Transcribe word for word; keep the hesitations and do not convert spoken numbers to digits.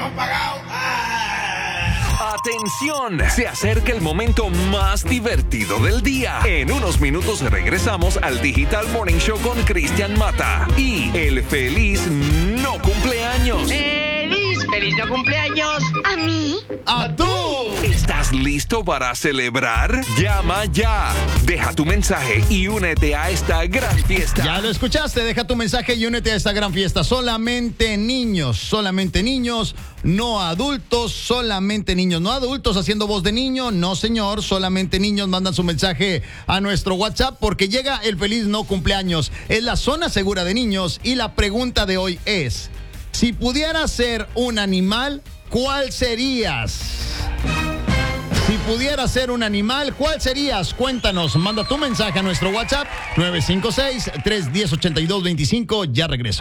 hemos pagado. ¡Ah! ¡Atención! Se acerca el momento más divertido del día. En unos minutos regresamos al Digital Morning Show con Cristian Mata y el feliz no cumpleaños. ¡Feliz! ¡Feliz no cumpleaños! ¿A mí? ¡A tú! ¿Estás listo para celebrar? Llama ya. Deja tu mensaje y únete a esta gran fiesta. Ya lo escuchaste, deja tu mensaje y únete a esta gran fiesta. Solamente niños, solamente niños, no adultos, solamente niños, no adultos haciendo voz de niño, no señor, solamente niños. Mandan su mensaje a nuestro WhatsApp porque llega el feliz no cumpleaños. Es la zona segura de niños y la pregunta de hoy es: si pudieras ser un animal, ¿cuál serías? Si pudieras ser un animal, ¿cuál serías? Cuéntanos, manda tu mensaje a nuestro WhatsApp nueve cinco seis, tres uno cero, ocho dos dos cinco. Ya regreso.